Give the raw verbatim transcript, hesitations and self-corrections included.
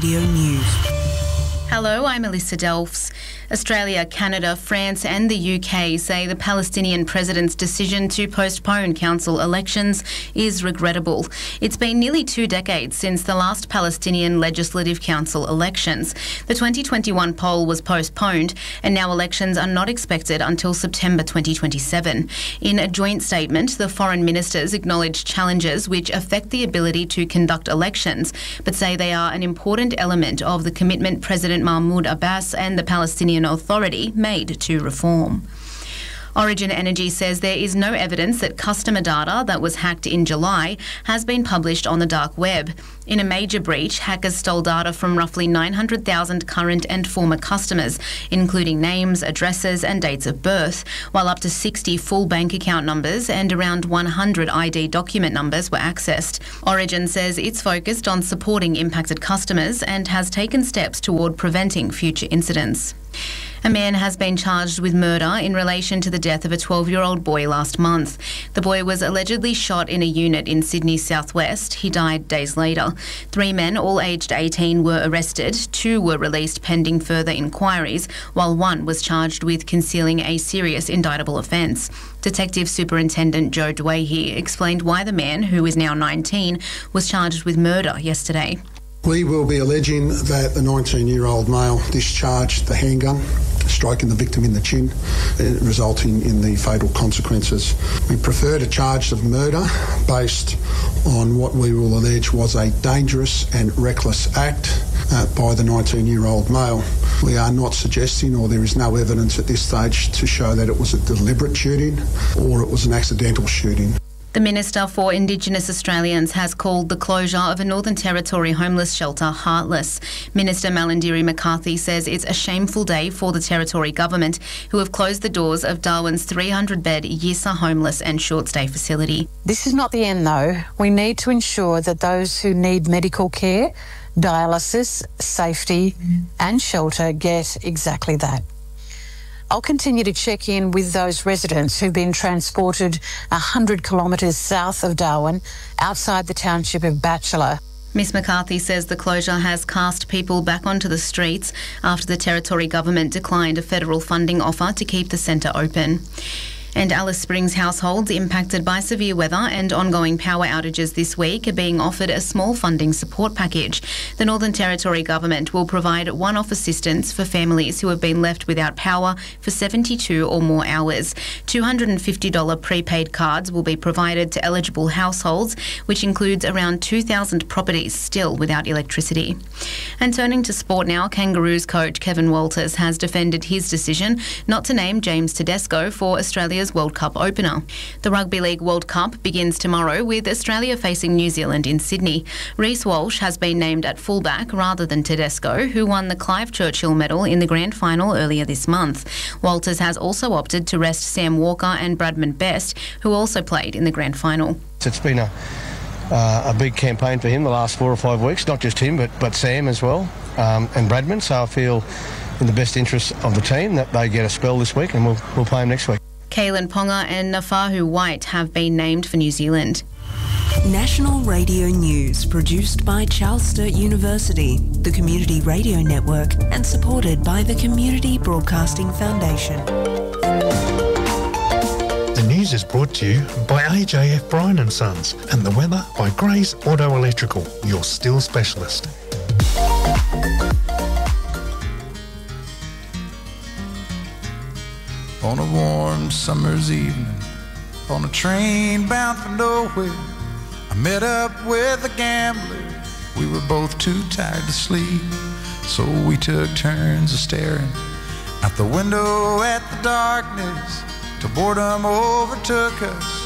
Radio News. Hello, I'm Alyssa Delphs. Australia, Canada, France and the U K say the Palestinian president's decision to postpone council elections is regrettable. It's been nearly two decades since the last Palestinian Legislative Council elections. The twenty twenty-one poll was postponed and now elections are not expected until September twenty twenty-seven. In a joint statement, the foreign ministers acknowledged challenges which affect the ability to conduct elections, but say they are an important element of the commitment President Mahmoud Abbas and the Palestinian Authority made to reform. Origin Energy says there is no evidence that customer data that was hacked in July has been published on the dark web. In a major breach, hackers stole data from roughly nine hundred thousand current and former customers, including names, addresses and dates of birth, while up to sixty full bank account numbers and around one hundred I D document numbers were accessed. Origin says it's focused on supporting impacted customers and has taken steps toward preventing future incidents. A man has been charged with murder in relation to the death of a twelve-year-old boy last month. The boy was allegedly shot in a unit in Sydney's southwest. He died days later. Three men, all aged eighteen, were arrested. Two were released pending further inquiries, while one was charged with concealing a serious indictable offence. Detective Superintendent Joe Dwayhe explained why the man, who is now nineteen, was charged with murder yesterday. We will be alleging that the nineteen-year-old male discharged the handgun, striking the victim in the chin, resulting in the fatal consequences. We prefer to charge of murder based on what we will allege was a dangerous and reckless act uh, by the nineteen-year-old male. We are not suggesting, or there is no evidence at this stage to show that it was a deliberate shooting or it was an accidental shooting. The Minister for Indigenous Australians has called the closure of a Northern Territory homeless shelter heartless. Minister Malarndirri McCarthy says it's a shameful day for the Territory Government, who have closed the doors of Darwin's three hundred bed Yissa homeless and short stay facility. This is not the end though. We need to ensure that those who need medical care, dialysis, safety and shelter get exactly that. I'll continue to check in with those residents who've been transported one hundred kilometres south of Darwin, outside the township of Batchelor. Miss McCarthy says the closure has cast people back onto the streets after the Territory Government declined a federal funding offer to keep the centre open. And Alice Springs households impacted by severe weather and ongoing power outages this week are being offered a small funding support package. The Northern Territory Government will provide one-off assistance for families who have been left without power for seventy-two or more hours. two hundred fifty dollars prepaid cards will be provided to eligible households, which includes around two thousand properties still without electricity. And turning to sport now, Kangaroos coach Kevin Walters has defended his decision not to name James Tedesco for Australia's World Cup opener. The Rugby League World Cup begins tomorrow with Australia facing New Zealand in Sydney. Reece Walsh has been named at fullback rather than Tedesco, who won the Clive Churchill medal in the grand final earlier this month. Walters has also opted to rest Sam Walker and Bradman Best, who also played in the grand final. It's been a uh, a big campaign for him the last four or five weeks, not just him but, but Sam as well, um, and Bradman, so I feel in the best interest of the team that they get a spell this week and we'll, we'll play him next week. Kalen Ponga and Nafahu White have been named for New Zealand. National Radio News, produced by Charles Sturt University, the Community Radio Network, and supported by the Community Broadcasting Foundation. The news is brought to you by A J F Bryan and Sons, and the weather by Gray's Auto Electrical, your steel specialist. On a warm summer's evening, on a train bound for nowhere, I met up with a gambler. We were both too tired to sleep, so we took turns of staring out the window at the darkness till boredom overtook us.